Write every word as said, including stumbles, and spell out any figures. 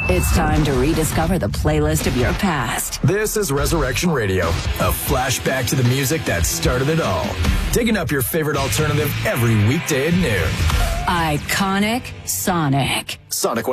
It's time to rediscover the playlist of your past. This is Resurrection Radio, a flashback to the music that started it all. Digging up your favorite alternative every weekday at noon. Iconic Sonic. Sonic